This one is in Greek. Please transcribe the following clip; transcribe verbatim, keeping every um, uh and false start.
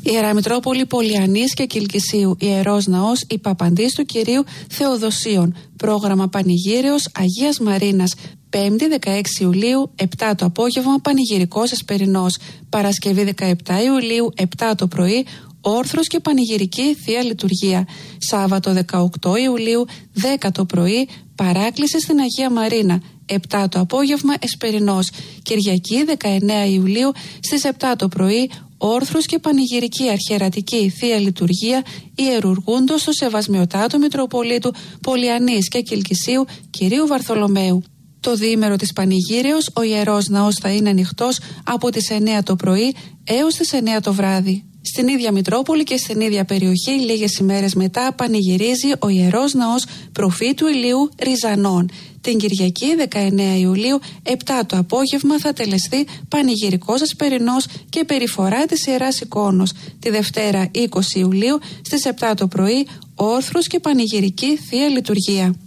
Ιερά Μητρόπολη Πολιανής και Κιλκυσίου, Ιερός Ναός Υπαπαντής του Κυρίου Θεοδοσίων. Πρόγραμμα Πανηγύρεως Αγίας Μαρίνας. Πέμπτη δεκαέξι Ιουλίου, επτά το απόγευμα, πανηγυρικός εσπερινός. Παρασκευή δεκαεπτά Ιουλίου, επτά το πρωί, όρθρος και πανηγυρική Θεία Λειτουργία. Σάββατο δεκαοκτώ Ιουλίου, δέκα το πρωί, παράκληση στην Αγία Μαρίνα. επτά το απόγευμα, εσπερινός. Κυριακή δεκαεννέα Ιουλίου, στις επτά το πρωί, όρθρος και πανηγυρική αρχιερατική Θεία Λειτουργία, ιερουργούντος στο Σεβασμιωτάτο Μητροπολίτου Πολιανής και Κιλκυσίου Κυρίου Βαρθολομαίου. Το διήμερο της Πανηγύρεως, ο Ιερός Ναός θα είναι ανοιχτός από τις εννέα το πρωί έως τις εννέα το βράδυ. Στην ίδια Μητρόπολη και στην ίδια περιοχή, λίγες ημέρες μετά, πανηγυρίζει ο Ιερός Ναός Προφήτου Ηλίου Ριζανών. Την Κυριακή δεκαεννέα Ιουλίου, επτά το απόγευμα, θα τελεστεί πανηγυρικός εσπερινός και περιφορά της Ιεράς Εικόνος. Τη Δευτέρα είκοσι Ιουλίου, στις επτά το πρωί, όρθρος και πανηγυρική Θεία Λειτουργία.